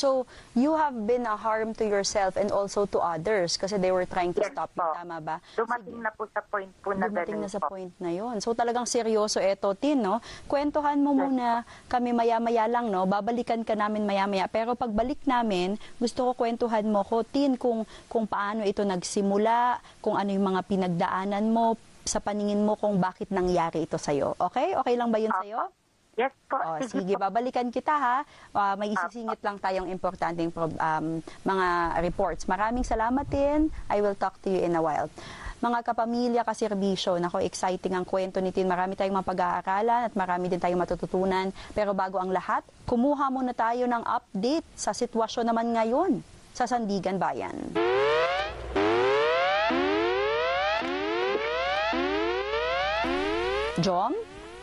So, you have been a harm to yourself and also to others kasi they were trying to stop you, tama ba? Dumating na po sa point po na dumating na sa point na yon. So, talagang seryoso eto, Tin, no? Kwentuhan mo muna kami maya-maya lang, no? Babalikan ka namin maya-maya. Pero pagbalik namin, gusto ko kwentuhan mo ko, Tin, kung paano ito nagsimula, kung ano yung mga pinagdaanan mo, sa paningin mo kung bakit nangyari ito sa'yo. Okay? Okay lang ba yun sa'yo? Yes po. Sige, babalikan kita ha. May isisingit lang tayong importanteng mga reports. Maraming salamat din. I will talk to you in a while. Mga kapamilya, kaserbisyo, nako, exciting ang kwento ni Tin. Marami tayong mapag-aaralan at marami din tayong matututunan. Pero bago ang lahat, kumuha muna tayo ng update sa sitwasyon naman ngayon sa Sandigan Bayan. Jom?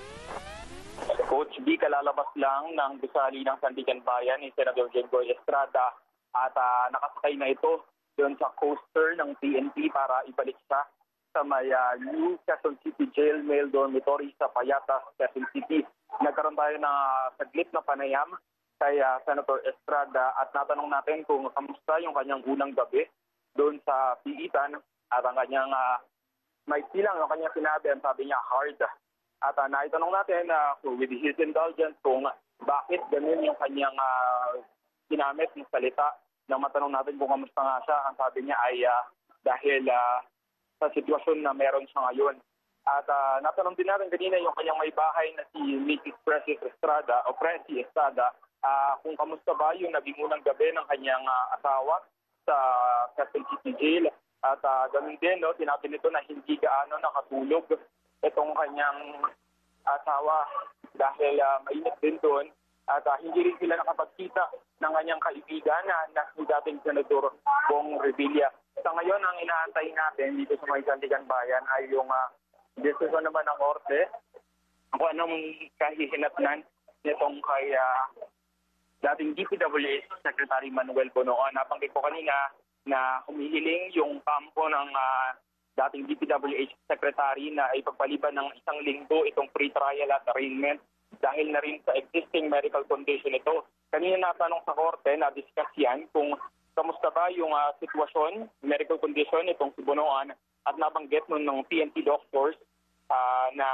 Coach B, kalalabas lang ng gusali ng Sandigan Bayan ni Senador Jinggoy Estrada at nakasakay na ito doon sa coaster ng PNP para ibalik siya sa may New Quezon City Jail Male Dormitory sa Payatas, Quezon City. Nagkaroon tayo ng saglit na panayam kay Senator Estrada at natanong natin kung kamusta yung kanyang unang gabi doon sa piitan at ang kanyang may silang ang kanyang sinabi, ang sabi niya hard. At naitanong natin with his indulgence kung bakit ganun yung kanyang ginamit ng salita. Nang matanong natin kung kamusta nga siya, ang sabi niya ay dahil sa sitwasyon na meron siya ngayon. At natanong din natin kanina yung kanyang may bahay na si Mrs. Preci Estrada o Preci Estrada kung kamusta ba yung naging unang gabi ng kanyang asawa sa Quezon City Jail. At ganun din, no, sinabi nito na hindi gaano nakatulog itong kanyang asawa dahil mainit din doon at hindi rin sila nakapagkita ng kanyang kaibigan na si dating Senador Bong Revilla. Sa ngayon, ang inaantay natin dito sa may Sandigan Bayan ay yung desisyon naman ng Korte kung anong kahihinatnan nitong kay dating DPWH Secretary Manuel Bonoan. Nabanggit ko kanina na humihiling yung kampo ng dating DPWH Secretary na ipagpaliban ng 1 linggo itong pre-trial at arraignment dahil na rin sa existing medical condition ito. Kanina natanong sa korte na discuss yan kung kamusta ba yung sitwasyon, medical condition itong si Bonoan at nabanggit nun ng PNP doctors na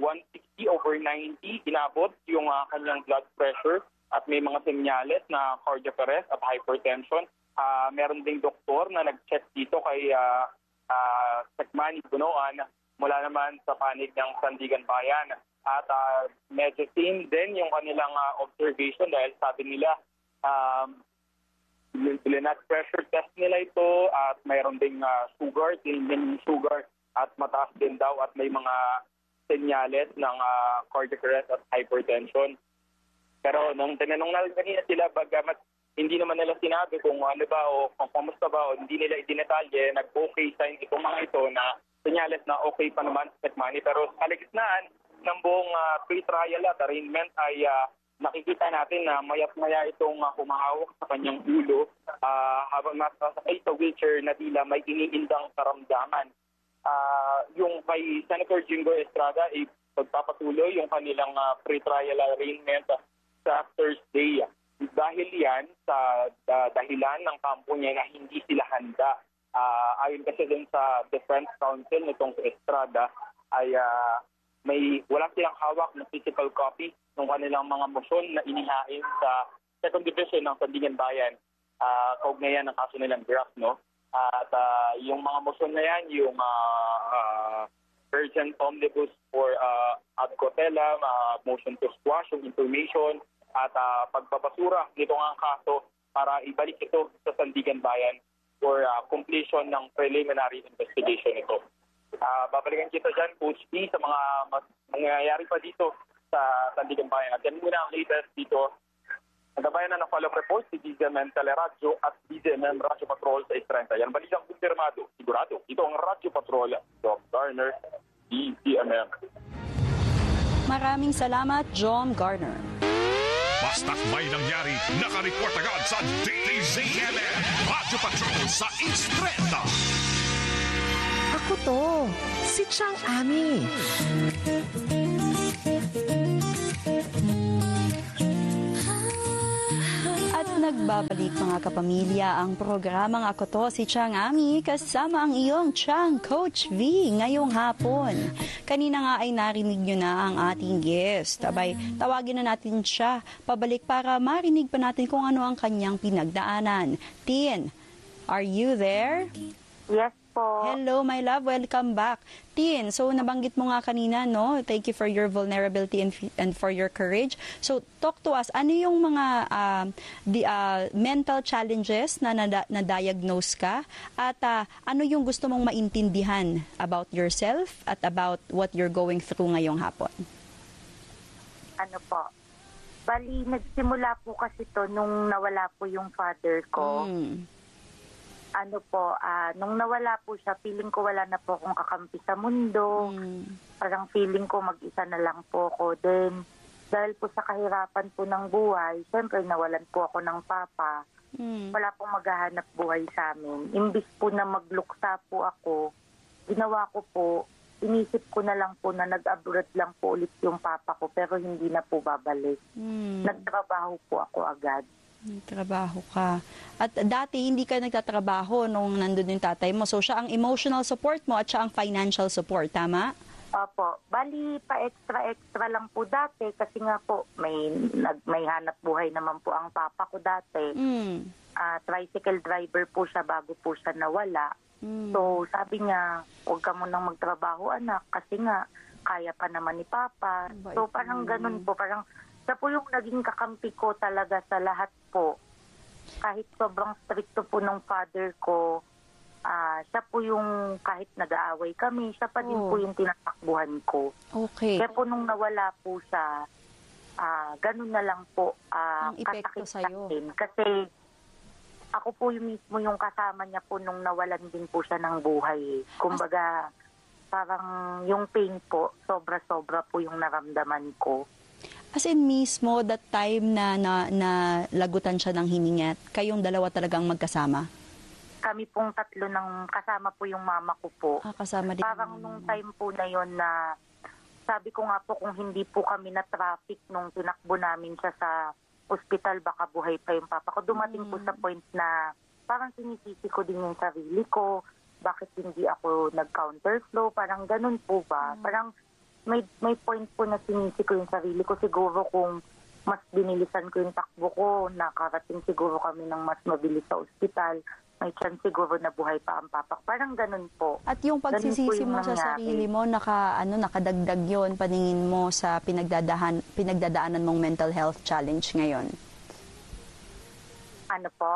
160/90 inabot yung kanyang blood pressure at may mga senyales na cardiac arrest at hypertension. Meron ding doktor na nag-check dito kay Sekmani Bonoan mula naman sa panig ng Sandigan Bayan. At medyo thin din yung kanilang observation dahil sabi nila blood pressure test nila ito at mayroon ding sugar, din sugar at mataas din daw at may mga senyales ng cardiac arrest at hypertension. Pero nung tinanong natin kanina sila, bagamat hindi naman nila sinabi kung ano ba o kung kamusta ba o hindi nila idinetalye, nag-okay sign itong mga ito na senyales na okay pa naman sa Sekmani. Pero sa kalagitnaan ng buong pre-trial at arraignment ay nakikita natin na mayat-maya itong humahawak sa kanyang ulo habang nasasakay sa wheelchair na tila may iniindang karamdaman. Yung kay Senator Jinggoy Estrada ay pagpapatuloy yung kanilang pre-trial arraignment sa Thursday. Dahil yan sa dahilan ng kampo niya na hindi sila handa. Ayon kasi din sa Defense Counsel nitong si Estrada ay wala silang hawak ng physical copy ng kanilang mga motion na inihain sa Second Division ng Sandigan Bayan. Kaugnayan ng kaso nilang draft, no? At yung mga motion na yan, yung urgent omnibus for ad cautelam, motion to squash yung information, at pagbabasura nito ang kaso para ibalik ito sa Sandigan Bayan for completion ng preliminary investigation ito. Babalikan kita dyan, Coach B, sa mga mangyayari pa dito sa Sandigan Bayan. At yan muna ang latest dito. Nagabayan na ng follow-up report si DZMM Teleradyo at DZMM Radyo Patrol sa Estrenta. Yan balitang kumpirmado, sigurado. Ito ang Radyo Patrol, Dr. Garner, DZMM. Maraming salamat, John Garner. Basta't may nangyari, nakareport agad sa DZMM Radyo Patrol sa Estrenta. Ako to, si Chang Ami. At Nagbabalik mga kapamilya ang programang Ako To, si Chang Ami, kasama ang iyong Chang Coach V ngayong hapon. Kanina nga ay narinig nyo na ang ating guest. Abay, tawagin na natin siya pabalik para marinig pa natin kung ano ang kanyang pinagdaanan. Tin, are you there? Yes po. Hello, my love. Welcome back. Tin, so nabanggit mo nga kanina, no? Thank you for your vulnerability and for your courage. So, talk to us. Ano yung mga mental challenges na na-diagnose ka? At ano yung gusto mong maintindihan about yourself at about what you're going through ngayong hapon? Ano po? Bali, nagsimula po kasi to nung nawala po yung father ko. Ano po, nung nawala po siya, feeling ko wala na po akong kakampi sa mundo. Parang feeling ko mag-isa na lang po ako. Then, dahil po sa kahirapan po ng buhay, syempre nawalan po ako ng papa. Wala pong maghahanap buhay sa amin. Imbis po na magluksa po ako, ginawa ko po, inisip ko na lang po na nag-abroad lang po ulit yung papa ko, pero hindi na po babalik. Nagtrabaho po ako agad. Trabaho ka. At dati hindi ka nagtatrabaho nung nandun yung tatay mo. So siya ang emotional support mo at siya ang financial support, tama? Opo. Bali, pa-extra lang po dati kasi nga po may hanap buhay naman po ang papa ko dati. Tricycle driver po siya bago po siya nawala. So sabi niya, huwag ka munang magtrabaho anak kasi nga kaya pa naman ni papa. So parang ganun po, parang siya po yung naging kakampi ko talaga sa lahat po. Kahit sobrang stricto po ng father ko, siya po yung kahit nag-aaway kami, siya pa din po yung tinatakbuhan ko. Okay. Kaya po nung nawala po siya, ganun na lang po ang epekto sa'yo. Kasi ako po yung mismo yung kasama niya po nung nawalan din po siya ng buhay. Kumbaga, parang yung pain po, sobra-sobra po yung naramdaman ko. As in mismo, that time na lagutan siya ng hininga, kayong dalawa talagang magkasama? Kami pong tatlo ng kasama po yung mama ko po. Kasama din. Parang nung time po na yon na sabi ko nga po kung hindi po kami na traffic nung tinakbo namin siya sa ospital, baka buhay pa yung papa ko. Dumating po sa point na parang sinisisi ko din yung sarili ko. Bakit hindi ako nag-counterflow? Parang ganun po ba? Parang may point po na sinisi ko yung sarili ko. Siguro kung mas binilisan ko yung takbo ko, nakarating siguro kami ng mas mabilis sa ospital, may chance siguro na buhay pa ang papa. Parang ganun po. At yung pagsisisi mo sa sarili mo, nakadagdag yon paningin mo sa pinagdadaanan mong mental health challenge ngayon? Ano po?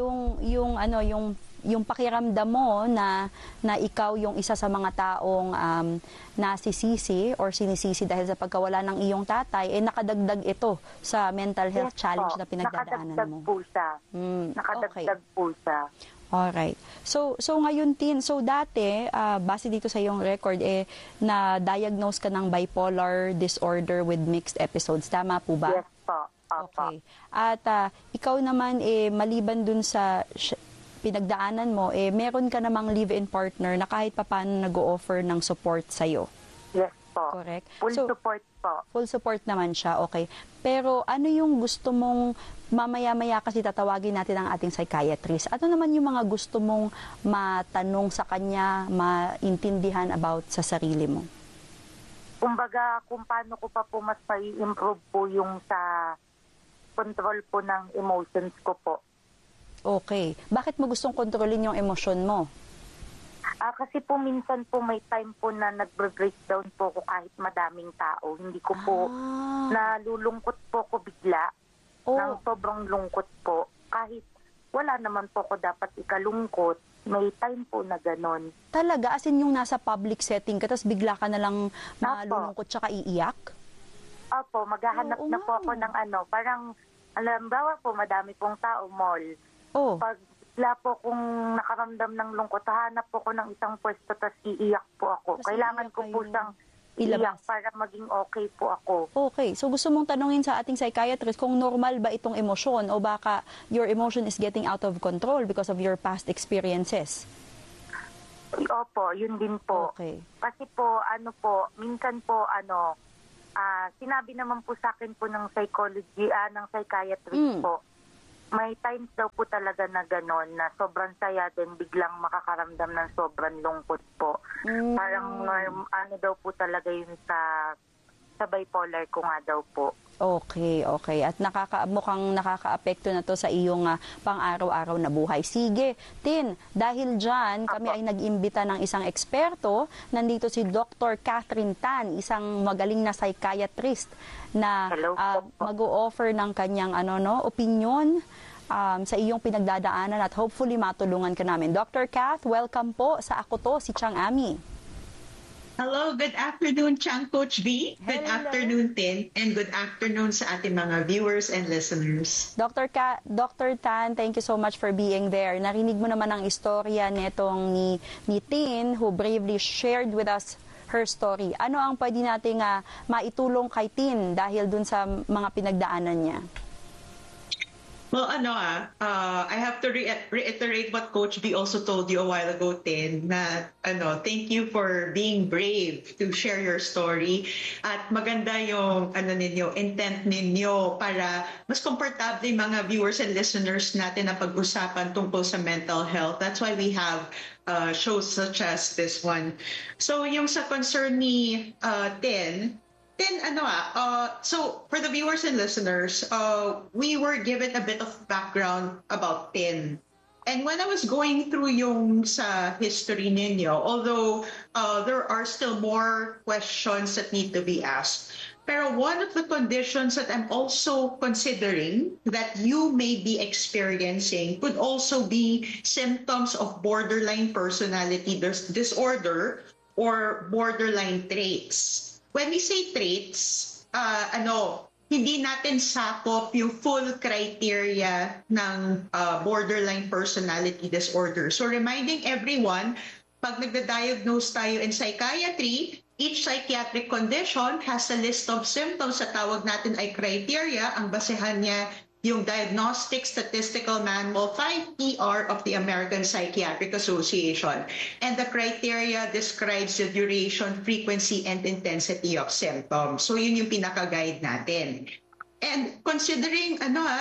Yung pakiramdam mo na ikaw yung isa sa mga taong nasisisi or sinisisi dahil sa pagkawala ng iyong tatay, nakadagdag ito sa mental health challenge na pinagdadaanan mo. Nakadagdag po siya. Nakadagdag po siya. Alright. So ngayon, Tin, dati, base dito sa iyong record, na-diagnose ka ng bipolar disorder with mixed episodes. Tama po ba? Yes po. Okay. At ikaw naman, maliban dun sa pinagdaanan mo, meron ka namang live-in partner na kahit papaano nag-o-offer ng support sa'yo. Yes po. Correct? Full support po. Full support naman siya, okay. Pero ano yung gusto mong, mamaya-maya kasi tatawagin natin ang ating psychiatrist. Ano naman yung mga gusto mong matanong sa kanya, maintindihan about sa sarili mo? Kumbaga, kung paano ko pa po mas mai-improve po yung sa control po ng emotions ko po. Okay. Bakit mo gustong kontrolin yung emosyon mo? Kasi po minsan po may time po na nagbre-breakdown po ko kahit madaming tao. Hindi ko po nalulungkot po ko bigla. Nang sobrang lungkot po. Kahit wala naman po ko dapat ikalungkot, may time po na ganon. Talaga? As in yung nasa public setting ka, tapos bigla ka na lang malulungkot tsaka iiyak? Opo, maghahanap na po ako ng parang, alam bawa po, madami pong tao, mall. Pag bigla po kung nakaramdam ng lungkot, hahanap po ko ng isang pwesto, tapos iiyak po ako. Tas kailangan ko po siyang iiyak para maging okay po ako. Okay. So gusto mong tanungin sa ating psychiatrist kung normal ba itong emosyon o baka your emotion is getting out of control because of your past experiences? Opo, yun din po. Okay. Kasi po, minsan po, sinabi naman po sa akin po ng psychology, ng psychiatrist po, may times daw po talaga na gano'n na sobrang saya din biglang makakaramdam ng sobrang lungkot po. Parang ano daw po talaga yun sa bipolar ko nga daw po. Okay. At mukhang nakakaapekto na to sa iyong pang-araw-araw na buhay. Sige, Tin, dahil dyan, kami ay nag-imbita ng isang eksperto. Nandito si Dr. Catherine Tan, isang magaling na psychiatrist na mag-o-offer ng kanyang opinion sa iyong pinagdadaanan at hopefully matulungan ka namin. Dr. Cath, welcome po sa Ako To, si Chang Ami. Hello, good afternoon, Chang Coach V. Good afternoon, Tin. And good afternoon sa ating mga viewers and listeners. Dr. Tan, thank you so much for being there. Narinig mo naman ang istorya netong ni Tin who bravely shared with us her story. Ano ang pwede nating maitulong kay Tin dahil dun sa mga pinagdaanan niya? Well, I have to reiterate what Coach B also told you a while ago, Tin, na thank you for being brave to share your story. At maganda yung intent ninyo para mas komportable yung mga viewers and listeners natin na pag-usapan tungkol sa mental health. That's why we have shows such as this one. So yung sa concern ni Tin, so for the viewers and listeners, we were given a bit of background about Tin. And when I was going through yung sa history ninyo, although there are still more questions that need to be asked, pero one of the conditions that I'm also considering that you may be experiencing could also be symptoms of borderline personality disorder or borderline traits. When we say traits, hindi natin sakop yung full criteria ng borderline personality disorder. So reminding everyone, pag nagda-diagnose tayo in psychiatry, each psychiatric condition has a list of symptoms sa tawag natin ay criteria. Ang basehan niya yung Diagnostic Statistical Manual 5ER of the American Psychiatric Association. And the criteria describes the duration, frequency, and intensity of symptoms. So yun yung pinaka-guide natin. And considering,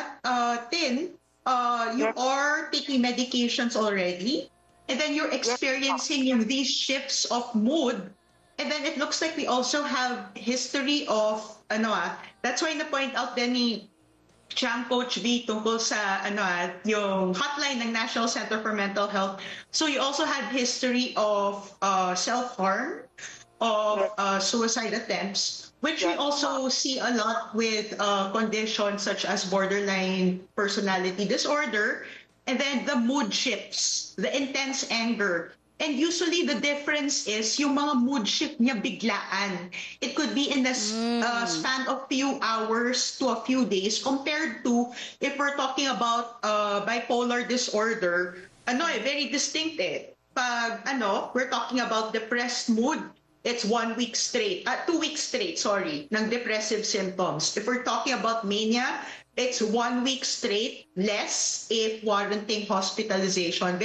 Tin, you are taking medications already, and then you're experiencing these shifts of mood, and then it looks like we also have history of, that's why na-point out din ni Chang Coach V tungkol sa yung hotline ng National Center for Mental Health. So you also had history of self-harm, of suicide attempts, which we also see a lot with conditions such as borderline personality disorder, and then the mood shifts, the intense anger. And usually the difference is yung mga mood shift niya biglaan. It could be in the span of few hours to a few days compared to if we're talking about bipolar disorder, very distinct eh. Pag we're talking about depressed mood, it's 1 week straight, 2 weeks straight, ng depressive symptoms. If we're talking about mania, it's 1 week straight, less if warranting hospitalization.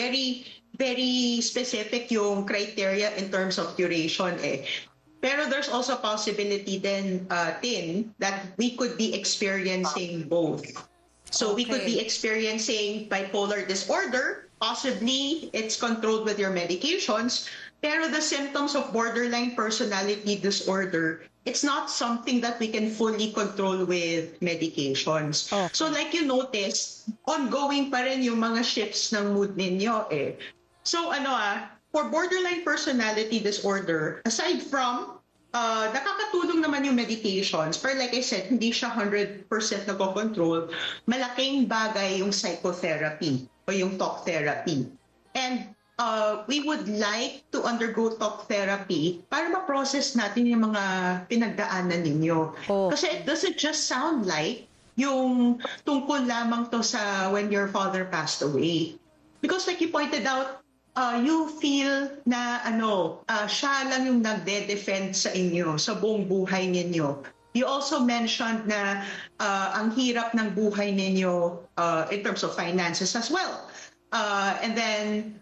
Very specific yung criteria in terms of duration eh. Pero there's also a possibility then, Tin, that we could be experiencing both. So we could be experiencing bipolar disorder, possibly it's controlled with your medications, pero the symptoms of borderline personality disorder, it's not something that we can fully control with medications. Okay. So like you notice, ongoing pa rin yung mga shifts ng mood ninyo eh. So for borderline personality disorder, aside from nakakatulong naman yung medications, pero like I said, hindi siya 100% nagko-control, malaking bagay yung psychotherapy o yung talk therapy. And we would like to undergo talk therapy para ma-process natin yung mga pinagdaanan ninyo. Oh. Kasi it doesn't just sound like yung tungkol lamang to sa when your father passed away. Because like you pointed out, you feel na siya lang yung nagde-defend sa inyo, sa buong buhay ninyo. You also mentioned na ang hirap ng buhay ninyo in terms of finances as well. And then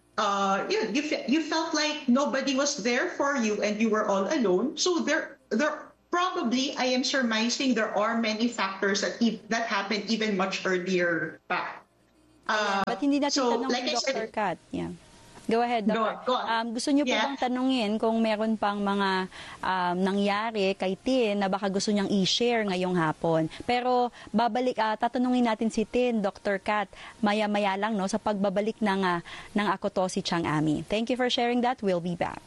you felt like nobody was there for you and you were all alone. So there probably, I am surmising, there are many factors that happened even much earlier back. But hindi natin so, tanong like si I said, Dr. Kat. Yeah. Go ahead, Doctor. Go on. Gusto niyo po Yeah. bang tanungin kung meron pang mga nangyari kay Tin na baka gusto niyang i-share ngayong hapon? Pero tatanungin natin si Tin, Dr. Kat, maya-maya lang no, sa pagbabalik ng Ako To Si Chang Ami. Thank you for sharing that. We'll be back.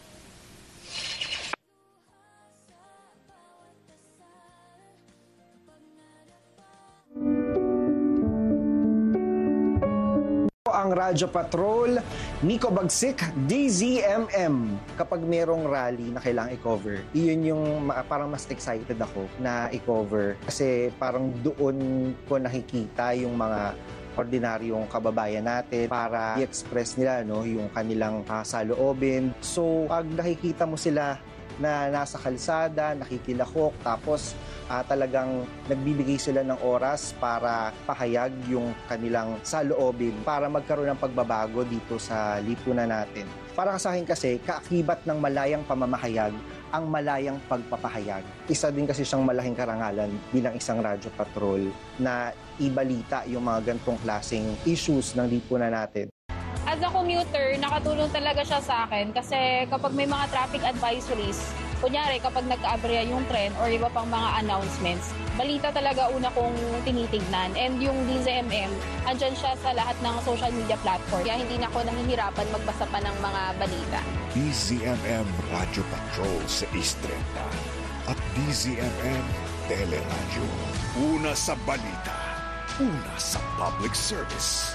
Ang Radyo Patrol, Nico Bagsik, DZMM. Kapag merong rally na kailangang i-cover, iyon yung parang mas excited ako na i-cover. Kasi parang doon ko nakikita yung mga ordinaryong kababayan natin para i-express nila yung kanilang saloobin. So, pag nakikita mo sila na nasa kalsada, nakikilahok, tapos talagang nagbibigay sila ng oras para pahayag yung kanilang saloobin para magkaroon ng pagbabago dito sa lipunan natin. Para sa akin kasi, kaakibat ng malayang pamamahayag ang malayang pagpapahayag. Isa din kasi siyang malaking karangalan bilang isang radyo patrol na ibalita yung mga gantong klaseng issues ng lipunan natin. As a commuter, nakatulong talaga siya sa akin kasi kapag may mga traffic advisories, kunyari kapag nagka-aberya yung tren or iba pang mga announcements, balita talaga una kong tinitignan. And yung DZMM, andyan siya sa lahat ng social media platform. Kaya hindi na ako nahihirapan magbasa pa ng mga balita. DZMM Radio Patrol sa East 30 at DZMM Teleradyo. Una sa balita, una sa public service.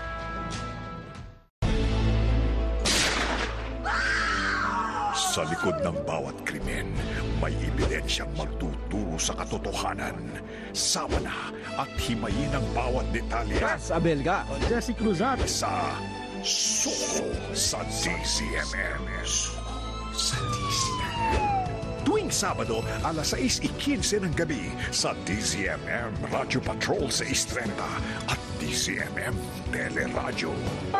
Sa likod ng bawat krimen, may ebidensyang magtuturo sa katotohanan. Sama na at himayin ang bawat detalye. Cas Abelga, Jesse Cruzat. Sa Suko sa DZMM. Sa DZMM. Tuwing Sabado, alas 6:15 ng gabi sa DZMM Radio Patrol sa Istrenta at DZMM Teleradyo.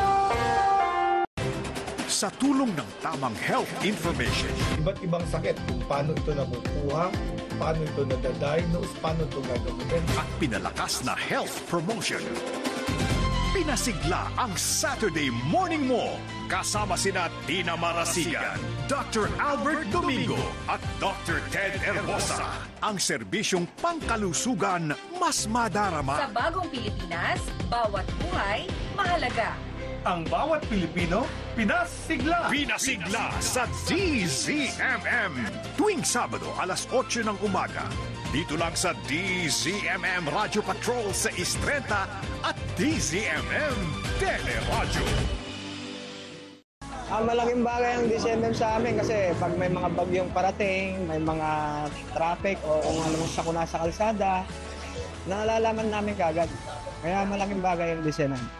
Sa tulong ng tamang health information. Iba't ibang sakit kung paano ito nakukuha, paano ito nadadiagnose, paano ito gagawin. At pinalakas na health promotion. Pinasigla ang Saturday morning mo. Kasama sina Tina Marasigan, Dr. Albert Domingo at Dr. Ted Herbosa. Ang serbisyong pangkalusugan mas madarama. Sa bagong Pilipinas, bawat buhay mahalaga. Ang bawat Pilipino, pinasigla. Pinasigla sa DZMM. Tuwing Sabado, alas 8 ng umaga. Dito lang sa DZMM Radio Patrol sa Istrenta at DZMM Teleradyo. Malaking bagay ang DZMM sa amin kasi pag may mga bagyong parating, may mga traffic o kung ano sakuna sa kalsada, nalalaman namin kagad. Kaya malaking bagay ang DZMM.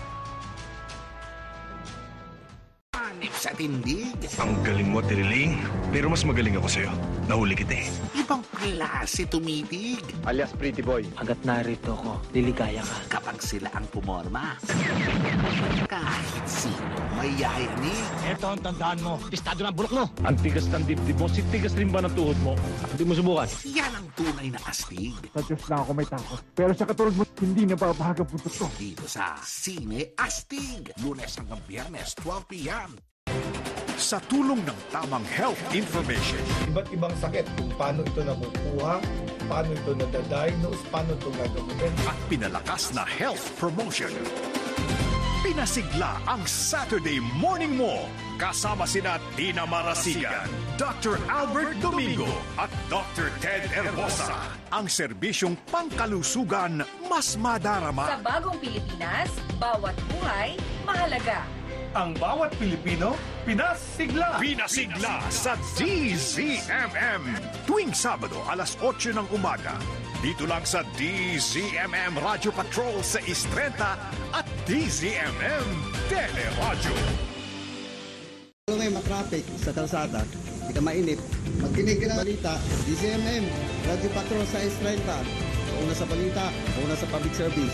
Sa tindig. Ang galing mo, Tiriling. Pero mas magaling ako sa'yo. Nahuli kita eh. Ibang klase tumitig. Alias Pretty Boy. Hanggat narito ko, liligaya ka. Kapag sila ang pumorma. Kahit sino may yayanig. Eto ang tandaan mo. Pistado ng bulok mo. Ang tigas ng dibdib mo, si tigas rin ba ng tuhod mo? Hindi mo subukan. Yan ang tunay na astig. Sa Diyos lang ako may takot. Pero sa katulad mo, hindi na babahag ang puntos ko. Dito sa Sine Astig. Lunes hanggang Biyernes, 12 p.m. Sa tulong ng tamang health information. Iba't ibang sakit kung paano ito nakukuha, paano ito nadadiagnose, paano ito gagawin. At pinalakas na health promotion. Pinasigla ang Saturday morning mo. Kasama sina Tina Marasigan, Dr. Albert Domingo at Dr. Ted Herbosa. Ang serbisyong pangkalusugan mas madarama. Sa bagong Pilipinas, bawat buhay mahalaga. Ang bawat Pilipino, pinasigla. Pinasigla sa DZMM. Tuwing Sabado, alas 8 ng umaga. Dito lang sa DZMM Radio Patrol sa Istrenta at DZMM Teleradyo. Kung may matraffic sa kalsada, hindi ka mainip, magkinig ka ng balita, DZMM, Radio Patrol sa Istrenta. Una sa balita, una sa public service.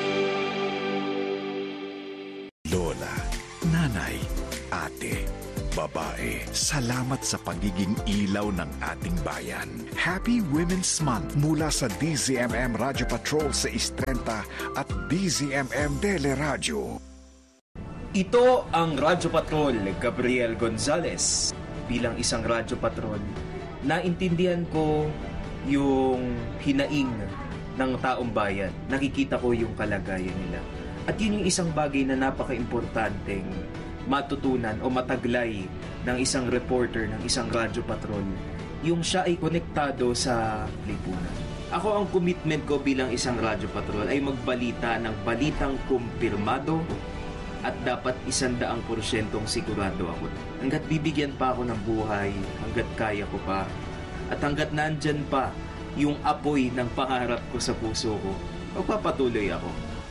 Lola, nanay, ate, babae, salamat sa pagiging ilaw ng ating bayan. Happy Women's Month mula sa DZMM Radyo Patrol sa Istrenta at DZMM Teleradio. Ito ang Radyo Patrol, Gabriel Gonzalez. Bilang isang Radyo Patrol, naintindihan ko yung hinaing ng taong bayan. Nakikita ko yung kalagayan nila. At yun yung isang bagay na napaka-importanteng matutunan o mataglay ng isang reporter, ng isang Radyo Patrol, yung siya ay konektado sa lipunan. Ako, ang commitment ko bilang isang Radyo Patrol ay magbalita ng balitang kumpirmado at dapat 100% sigurado ako. Hanggat bibigyan pa ako ng buhay, hanggat kaya ko pa, at hanggat nandyan pa yung apoy ng pangarap ko sa puso ko, magpapatuloy ako.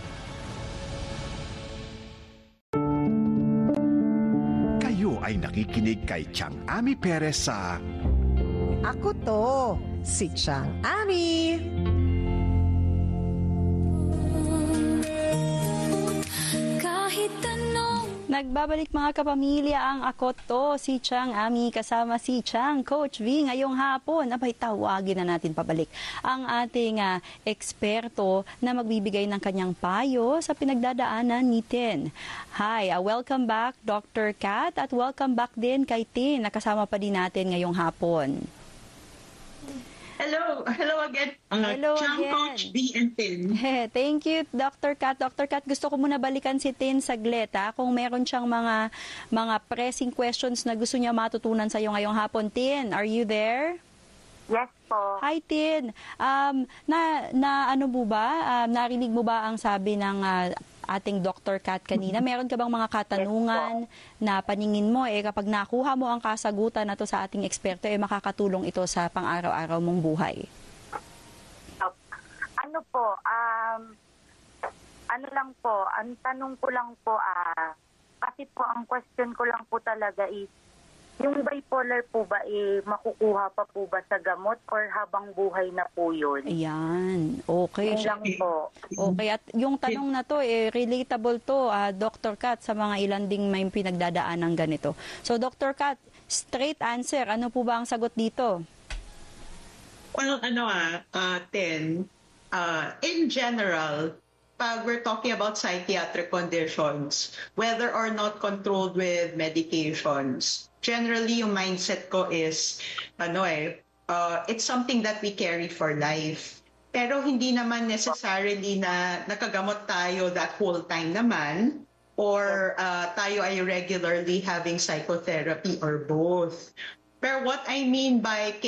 Ay nakikinig kay Chang Ami Perez sa Ako to, si Chang Ami. Kahit anong nagbabalik mga kapamilya ang Ako to, si Chang Ami kasama si Chang Coach V ngayong hapon. Abay, tawagin na natin pabalik ang ating eksperto na magbibigay ng kanyang payo sa pinagdadaanan ni Tin. Hi, welcome back Dr. Kat at welcome back din kay Tin. Nakasama pa din natin ngayong hapon. Hello again. Hello Chang again. Coach B and Tin. Thank you, Dr. Kat. Dr. Kat, gusto ko muna balikan si Tin saglit. Kung meron siyang mga pressing questions na gusto niya matutunan sa iyo ngayong hapon. Tin, are you there? Yes po. Hi, Tin. Ano mo ba? Narinig mo ba ang sabi ng ating Dr. Kat kanina? Meron ka bang mga katanungan na paningin mo, kapag nakuha mo ang kasagutan na to sa ating eksperto, makakatulong ito sa pang-araw-araw mong buhay? Ano po, ang tanong ko lang po, kasi po ang question ko lang po talaga is, yung bipolar po ba, makukuha pa po ba sa gamot or habang buhay na po yun? Ayan. Okay. Yun lang po. Okay. At yung tanong na to, relatable to, Dr. Kat, sa mga ilan ding may pinagdadaan ng ganito. So, Dr. Kat, straight answer. Ano po ba ang sagot dito? Well, Tin, in general, pag we're talking about psychiatric conditions, whether or not controlled with medications, generally yung mindset ko is, it's something that we carry for life. Pero hindi naman necessarily na nakagamot tayo that whole time naman, or tayo ay regularly having psychotherapy or both. Pero what I mean by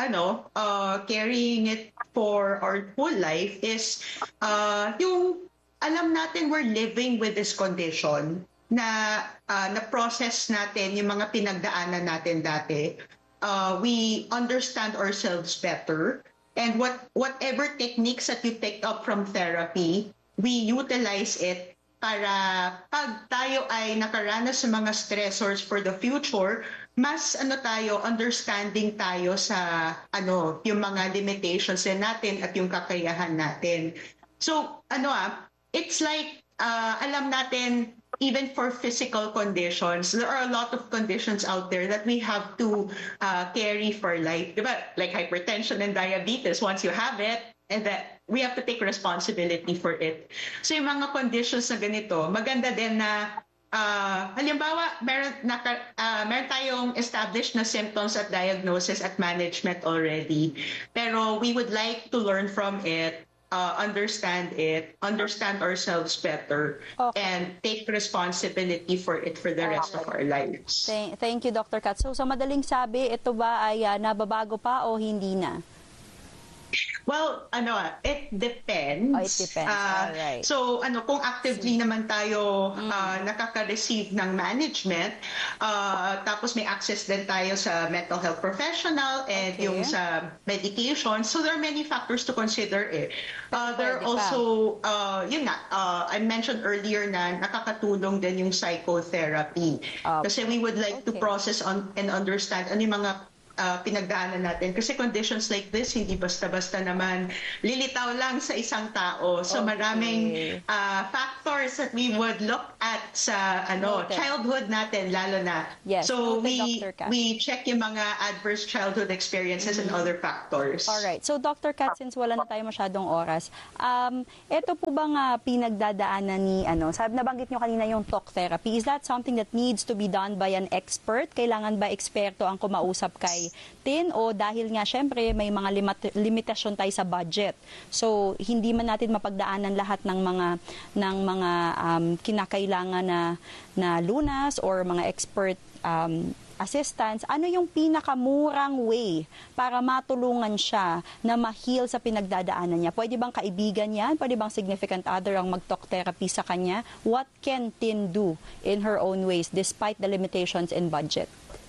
carrying it for our whole life is yung alam natin we're living with this condition na na-process natin yung mga pinagdaanan natin dati. We understand ourselves better, and whatever techniques that you picked up from therapy, we utilize it para pag tayo ay nakaranas sa mga stressors for the future, mas understanding tayo sa yung mga limitations natin at yung kakayahan natin. So it's like alam natin, even for physical conditions, there are a lot of conditions out there that we have to carry for life. Diba? Like hypertension and diabetes, once you have it, and that we have to take responsibility for it. So yung mga conditions na ganito, maganda din na halimbawa, meron tayong established na symptoms at diagnosis at management already. Pero we would like to learn from it, understand ourselves better, and take responsibility for it for the rest of our lives. Thank you, Dr. Kat. So, sa madaling sabi, ito ba ay nababago pa o hindi na? Well, it depends. It depends. Alright. So, kung actively naman tayo nakaka-receive ng management, tapos may access din tayo sa mental health professional and yung sa medication. So, there are many factors to consider. There are also, I mentioned earlier na nakakatulong din yung psychotherapy. Kasi we would like to process and understand ano yung mga pinagdaanan natin. Kasi conditions like this, hindi basta-basta naman lilitaw lang sa isang tao. So maraming factors that we would look at sa childhood natin, lalo na. Yes. So Dr. Kat. we check yung mga adverse childhood experiences and other factors. Alright. So Dr. Kat, since wala na tayo masyadong oras, ito po bang pinagdadaanan ni, nabanggit nyo kanina yung talk therapy, is that something that needs to be done by an expert? Kailangan ba eksperto ang kumausap kay Tin, o dahil nga syempre may mga limitasyon tayo sa budget, so hindi man natin mapagdaanan lahat ng mga kinakailangan na lunas or mga expert assistance, ano yung pinakamurang way para matulungan siya na ma-heal sa pinagdadaanan niya? Pwede bang kaibigan yan? Pwede bang significant other ang mag-talk therapy sa kanya? What can Tin do in her own ways despite the limitations in budget?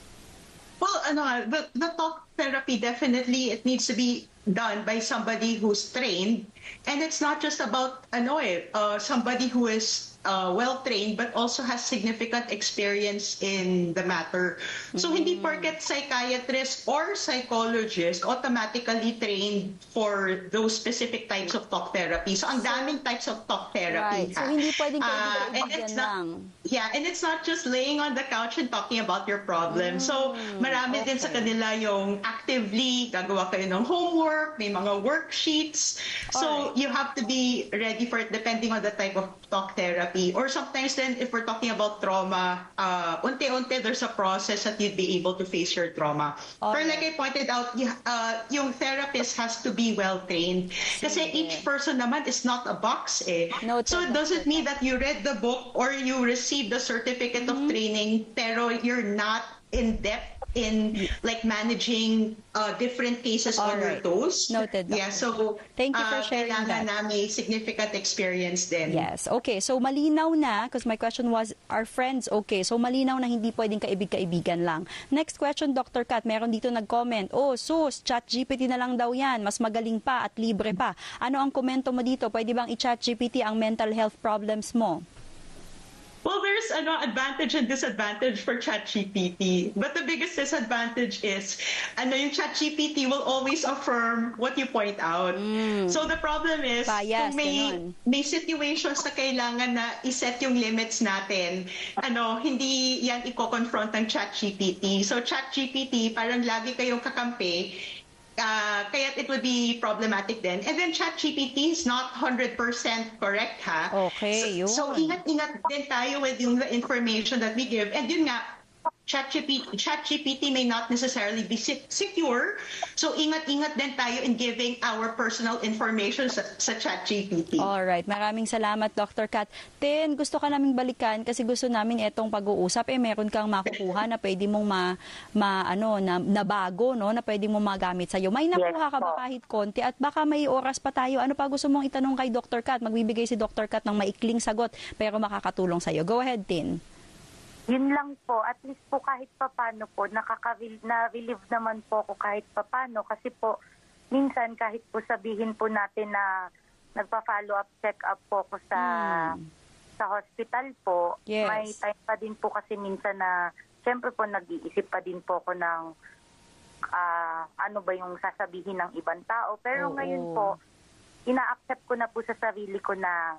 Well, the talk therapy, definitely it needs to be done by somebody who's trained, and it's not just about somebody who is well-trained but also has significant experience in the matter. So hindi porket psychiatrist or psychologist automatically trained for those specific types of talk therapy. So ang daming types of talk therapy. Right. So hindi pwedeng kaibigan lang. Yeah, and it's not just laying on the couch and talking about your problem. So marami din sa kanila yung actively gagawa kayo ng homework, may mga worksheets. So you have to be ready for it depending on the type of talk therapy. Or sometimes then, if we're talking about trauma, unti-unti there's a process that you'd be able to face your trauma. But like I pointed out, yung therapist has to be well-trained. Kasi each person naman is not a box eh. So it doesn't mean that you read the book or you received the certificate of training, pero you're not in depth in like managing different cases on your toes. Noted. Yeah, so thank you for sharing that. Na may significant experience din. Yes. Okay. So malinaw na, because my question was, are friends okay? So malinaw na hindi pwedeng kaibig-kaibigan lang. Next question, Dr. Kat, meron dito nag-comment, sus, ChatGPT na lang daw yan, mas magaling pa at libre pa. Ano ang komento mo dito? Pwede bang i-ChatGPT ang mental health problems mo? Well, there's advantage and disadvantage for ChatGPT. But the biggest disadvantage is yung ChatGPT will always affirm what you point out. So the problem is, kung may situations na kailangan na iset yung limits natin, hindi yan i-confront ng ChatGPT. So ChatGPT, parang lagi kayong kakampi, kaya it would be problematic then. And then ChatGPT is not 100% correct, ha? Okay, yun. So ingat din tayo with yung the information that we give. And yun nga, ChatGPT may not necessarily be secure. So ingat-ingat din tayo in giving our personal information sa ChatGPT. Alright, maraming salamat, Dr. Kat. Tin, gusto ka naming balikan kasi gusto namin itong pag-uusap. Meron kang makukuha na pwede mong na bago, no? Na pwede mong magamit sa'yo. May nakuha ka ba kahit konti? At baka may oras pa tayo. Ano pa gusto mong itanong kay Dr. Kat? Magbibigay si Dr. Kat ng maikling sagot pero makakatulong sa'yo. Go ahead, Tin. Yun lang po, at least po kahit papano po, na-relieve naman po ako kahit papano kasi po, minsan kahit po sabihin po natin na nagpa-follow up, check up po ako sa hospital po, may time pa din po kasi minsan na, syempre po nag-iisip pa din po ako ng ano ba yung sasabihin ng ibang tao. Pero ngayon po, ina-accept ko na po sa sarili ko na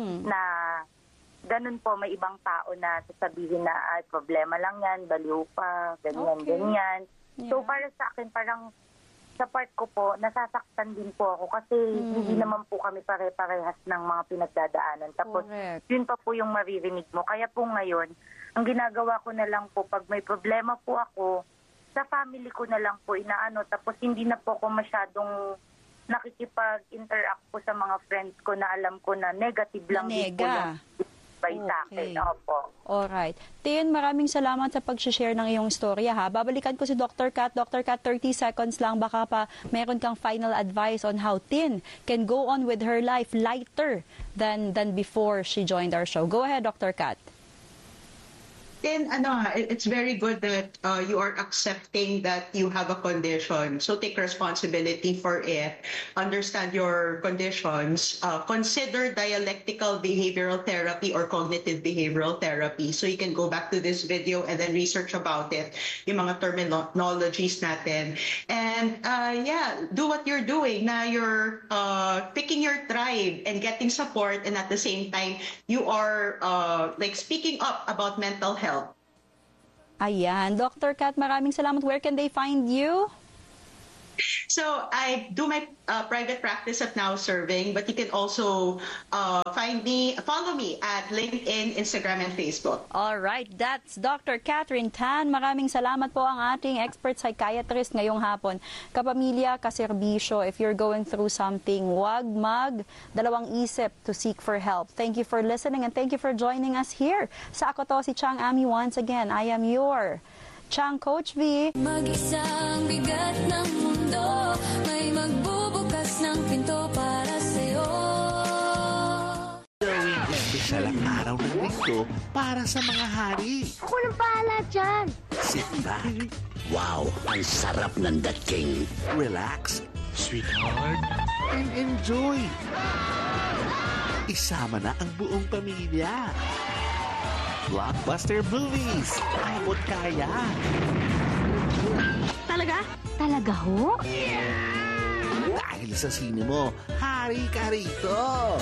ganun po, may ibang tao na sasabihin na problema lang yan, baliw pa, ganyan. Yeah. So para sa akin, parang sa part ko po, nasasaktan din po ako kasi hindi naman po kami pare-parehas ng mga pinagdadaanan. Tapos yun pa po yung maririnig mo. Kaya po ngayon, ang ginagawa ko na lang po, pag may problema po ako, sa family ko na lang po inaano. Tapos hindi na po ako masyadong nakikipag-interact po sa mga friends ko na alam ko na negative lang din po lang. Okay. Alright. Tin, maraming salamat sa pag-share ng iyong istorya, ha. Babalikan ko si Dr. Kat. Dr. Kat, 30 seconds lang. Baka pa meron kang final advice on how Tin can go on with her life lighter than before she joined our show. Go ahead, Dr. Kat. Tin, it's very good that you are accepting that you have a condition. So take responsibility for it. Understand your conditions. Consider dialectical behavioral therapy or cognitive behavioral therapy. So you can go back to this video and then research about it, yung mga terminologies natin. And do what you're doing. Now you're picking your tribe and getting support, and at the same time, you are speaking up about mental health. Ayan. Dr. Kat, maraming salamat. Where can they find you? So I do my private practice at Now Serving, but you can also follow me at LinkedIn, Instagram, and Facebook. All right, that's Dr. Catherine Tan. Maraming salamat po ang ating expert psychiatrist ngayong hapon. Kapamilya, kaserbisyo, if you're going through something, wag dalawang isip to seek for help. Thank you for listening and thank you for joining us here. Sa ako to si Chang Ami once again. I am your Chang Coach V. Mag-isang bigat ng mundo, may magbubukas ng pinto para sa'yo. Gawing espesyal ang araw ng linggo para sa mga hari. Ako nang bahala dyan. Sit back. Wow, ang sarap ng dating. Relax, sweetheart, and enjoy. Isama na ang buong pamilya. Blockbuster movies. Abot kaya. Talaga? Talaga ho? Dahil sa sine mo, hari ka rito.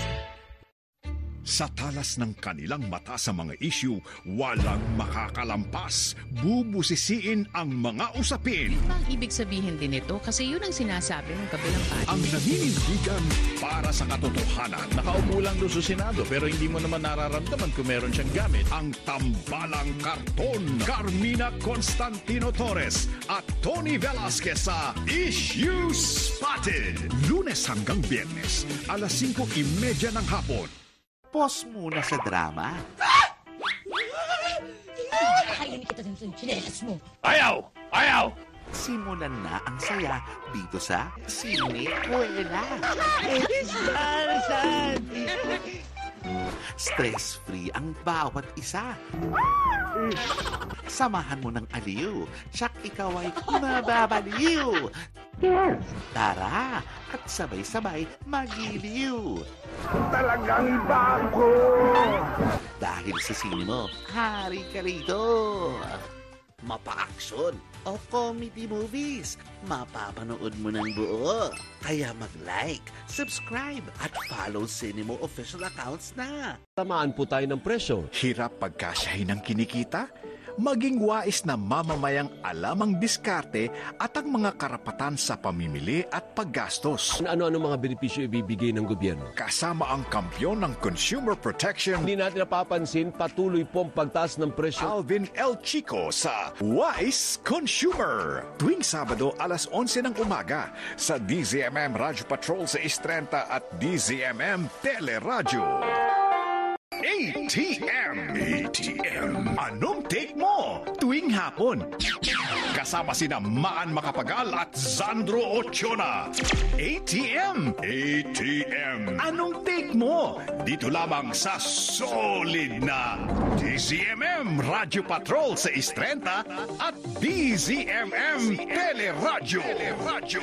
Sa talas ng kanilang mata sa mga issue, walang makakalampas. Bubusisiin ang mga usapin. Ang ibig sabihin din ito kasi yun ang sinasabi ng kabilang party. Ang naninindigan para sa katotohanan. Nakaupo lang doon sa Senado pero hindi mo naman nararamdaman kung meron siyang gamit. Ang tambalang karton. Carmina Constantino Torres at Tony Velasquez sa Issue Spotted. Lunes hanggang Biyernes, alas 5:30 ng hapon. Pause muna sa drama. Kakainin kita din sa chinelas mo. Ayaw! Ayaw! Simulan na ang saya dito sa Sine Kuwela. Stress-free ang bawat isa. Samahan mo ng aliw. Tsak ikaw ay mababaliw. Tara at sabay-sabay magiliw. Talagang iba ako! Dahil sa sine mo, hari ka rito. Mapa-aksyon o comedy movies, mapapanood mo ng buo. Kaya mag-like, subscribe at follow Cinemo official accounts na. Tamaan po tayo ng presyo. Hirap pagkasyahin ng kinikita? Maging wais na mamamayang alam ang diskarte at ang mga karapatan sa pamimili at paggastos. Ano-ano mga benepisyo ibibigay ng gobyerno? Kasama ang kampyon ng consumer protection. Hindi natin napapansin, patuloy pong pagtaas ng presyo. Alvin L. Chico sa Wise Consumer. Tuwing Sabado, alas 11 ng umaga sa DZMM Radyo Patrol sa 6:30 at DZMM Teleradyo. ATM. Anong take mo? Tuwing hapon. Kasama sina Maan Macapagal at Sandro Ochiona. ATM. Anong take mo? Dito lamang sa solid na DZMM Radyo Patrol sa 6:30 at DZMM Teleradyo.